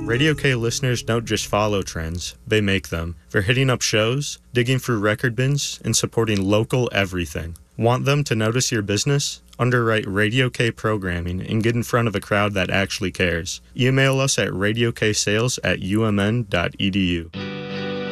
Radio K listeners don't just follow trends, they make them. They're hitting up shows, digging through record bins, and supporting local everything. Want them to notice your business? Underwrite Radio K programming and get in front of a crowd that actually cares. Email us at radioksales@umn.edu.